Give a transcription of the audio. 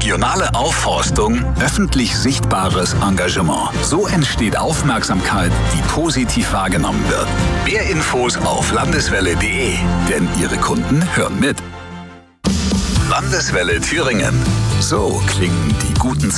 Regionale Aufforstung, öffentlich sichtbares Engagement. So entsteht Aufmerksamkeit, die positiv wahrgenommen wird. Mehr Infos auf landeswelle.de, denn Ihre Kunden hören mit. Landeswelle Thüringen. So klingen die guten